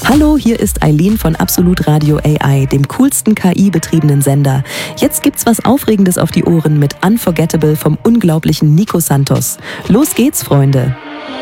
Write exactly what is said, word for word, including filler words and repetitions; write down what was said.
Hallo, hier ist Eileen von Absolut Radio A I, dem coolsten K I-betriebenen Sender. Jetzt gibt's was Aufregendes auf die Ohren mit Unforgettable vom unglaublichen Nico Santos. Los geht's, Freunde!